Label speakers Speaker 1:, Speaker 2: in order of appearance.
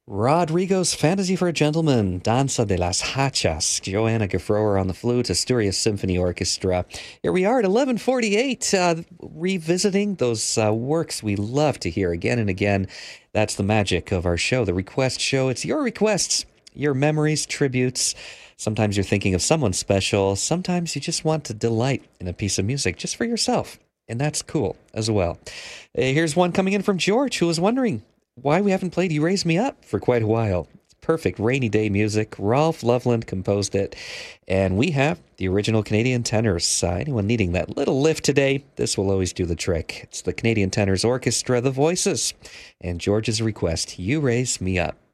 Speaker 1: Rodrigo's Fantasy for a Gentleman, Danza de las Hachas, Joanna Gefroer on the flute, Asturias Symphony Orchestra. Here we are at 11:48, revisiting those works we love to hear again and again. That's the magic of our show, the Request Show. It's your requests, your memories, tributes. Sometimes you're thinking of someone special. Sometimes you just want to delight in a piece of music just for yourself. And that's cool as well. Here's one coming in from George, who was wondering why we haven't played You Raise Me Up for quite a while. It's perfect rainy day music. Rolf Loveland composed it. And we have the original Canadian Tenors. Anyone needing that little lift today, this will always do the trick. It's the Canadian Tenors Orchestra, The Voices. And George's request, You Raise Me Up.